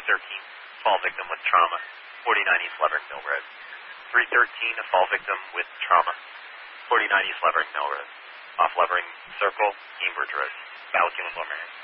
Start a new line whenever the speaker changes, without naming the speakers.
fall victim with trauma, 49 East Levering Mill Road. 313, a fall victim with trauma, 49 East Levering Mill Road. Off Levering Circle, Cambridge Road, Ballacue and Lower Merion.